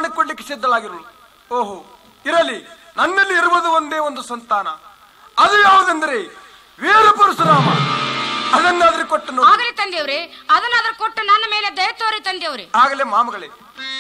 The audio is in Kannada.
ಪ್ರಾಣ ಕೊಡ್ಲಿಕ್ಕೆ ಸಿದ್ಧಳಾಗಿರುಳು. ಓಹೋ, ಇರಲಿ. ನನ್ನಲ್ಲಿ ಇರುವುದು ಒಂದೇ ಒಂದು ಸಂತಾನ. ಅದು ಯಾವುದೆಂದರೆ ವೀರ ಪರಶುರಾಮ. ಅದನ್ನಾದ್ರೂ ಕೊಟ್ಟು ಆಗಲಿ ತಂದೆಯವ್ರೆ, ಅದನ್ನಾದ್ರೂ ಕೊಟ್ಟು ನನ್ನ ಮೇಲೆ ದಯ ತೋರಿ ತಂದೆಯವ್ರೆ. ಆಗಲೇ ಮಾಮಗಳೇ.